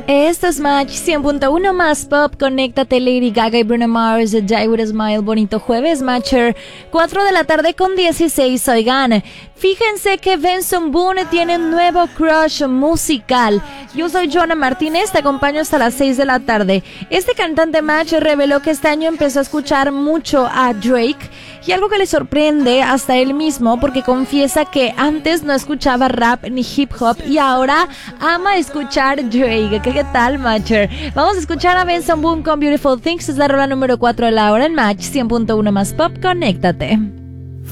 Esto es Match 100.1 más pop. Conéctate, Lady Gaga y Bruno Mars, Die With A Smile. Bonito jueves, Matcher. 4 de la tarde con 16. Oigan, fíjense que Benson Boone tiene un nuevo crush musical. Yo soy Joana Martínez, te acompaño hasta las 6 de la tarde. Este cantante Match reveló que este año empezó a escuchar mucho a Drake, y algo que le sorprende hasta él mismo, porque confiesa que antes no escuchaba rap ni hip hop y ahora ama escuchar Drake. ¿Qué tal, Matcher? Vamos a escuchar a Benson Boone con Beautiful Things. Es la rola número 4 de la hora en Match 100.1 más pop. Conéctate.